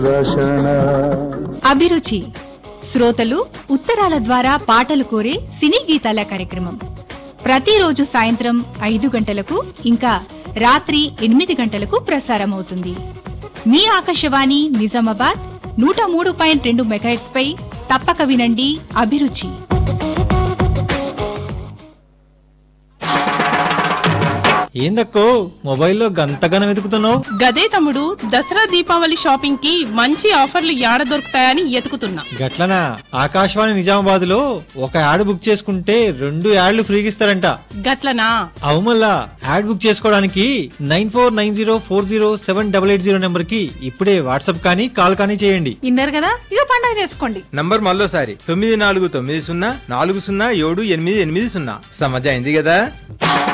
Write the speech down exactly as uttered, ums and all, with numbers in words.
అభిరుచి శ్రోతలు ఉత్తరాల ద్వారా పాటలు కోరే సినీ గీతాల కార్యక్రమం ప్రతిరోజు సాయంత్రం ఐదు గంటలకు ఇంకా రాత్రి ఎనిమిది గంటలకు ప్రసారమవుతుంది. మీ ఆకాశవాణి నిజామాబాద్ నూట మూడు పాయింట్ రెండు మెగాహెర్ట్జ్ పై తప్పక వినండి అభిరుచి. ఏందక్కో మొబైల్లో గంతగానం వెతుకుతున్నావు? గదే తమ్ముడు, దసరా దీపావళి షాపింగ్ కి మంచి ఆఫర్లు యాడ దొరుకుతాయని ఎతుకుతున్నా. గట్లనా? ఆకాశవాణి నిజామాబాద్ లో ఒక యాడ్ బుక్ చేసుకుంటే రెండు యాడ్లు ఫ్రీగా ఇస్తారంట. గట్లనా? అవు మళ్ళా యాడ్ బుక్ చేసుకోవడానికి nine four nine zero four zero seven double eight zero number కి ఇప్పుడే వాట్సాప్ కానీ కాల్ కానీ చేయండి. ఇన్నారు కదా, ఇక పండగ చేసుకోండి. నంబర్ మళ్ళోసారి తొమ్మిది నాలుగు తొమ్మిది సున్నా నాలుగు సున్నా ఏడు ఎనిమిది ఎనిమిది సున్నా. సమజ్ అయింది కదా?